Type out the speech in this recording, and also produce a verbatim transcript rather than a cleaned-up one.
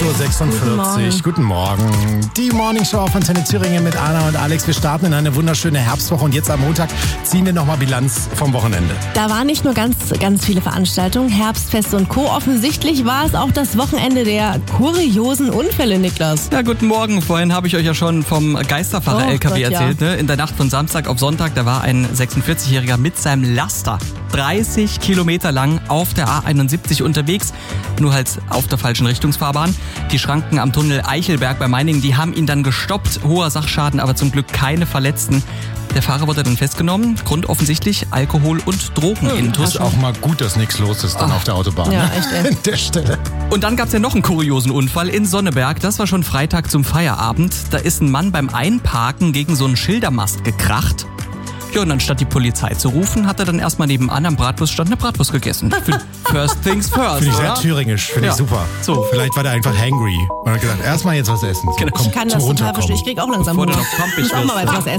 Uhr sechsundvierzig. Guten Morgen. Guten Morgen. Die Morningshow auf Antenne Thüringen mit Anna und Alex. Wir starten in eine wunderschöne Herbstwoche und jetzt am Montag ziehen wir nochmal Bilanz vom Wochenende. Da waren nicht nur ganz, ganz viele Veranstaltungen, Herbstfeste und Co. Offensichtlich war es auch das Wochenende der kuriosen Unfälle, Niklas. Ja, guten Morgen. Vorhin habe ich euch ja schon vom Geisterfahrer-L K W oh Gott, erzählt. Ja. Ne? In der Nacht von Samstag auf Sonntag, da war ein sechsundvierzigjähriger mit seinem Laster dreißig Kilometer lang auf der A einundsiebzig unterwegs, nur halt auf der falschen Richtungsfahrbahn. Die Schranken am Tunnel Eichelberg bei Meiningen, die haben ihn dann gestoppt. Hoher Sachschaden, aber zum Glück keine Verletzten. Der Fahrer wurde dann festgenommen. Grund offensichtlich Alkohol- und Drogenintus. Ist auch mal gut, dass nichts los ist dann Ach. auf der Autobahn. Ja, ne? echt, ey. An der Stelle. Und dann gab's ja noch einen kuriosen Unfall in Sonneberg. Das war schon Freitag zum Feierabend. Da ist ein Mann beim Einparken gegen so einen Schildermast gekracht. Ja, und anstatt die Polizei zu rufen, hat er dann erstmal nebenan am Bratwurststand eine Bratwurst gegessen. First things first, Finde ich sehr oder? thüringisch, finde Ja. ich super. So. Vielleicht war der einfach hangry und hat gesagt, erstmal jetzt was essen. So, Genau. komm, Ich kann zum das total Runterkommen. verstehen. Ich krieg auch langsam Bevor du Hunger. noch pumpig Ich muss auch mal wirst. was essen.